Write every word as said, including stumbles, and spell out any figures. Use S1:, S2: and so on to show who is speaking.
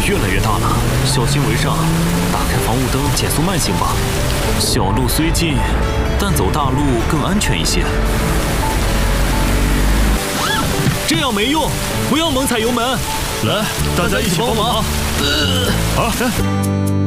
S1: 越来越大了，小心为上。打开防雾灯，减速慢行吧。小路虽近，但走大路更安全一些。这样没用，不要猛踩油门。来，大家一起帮忙。呃、好。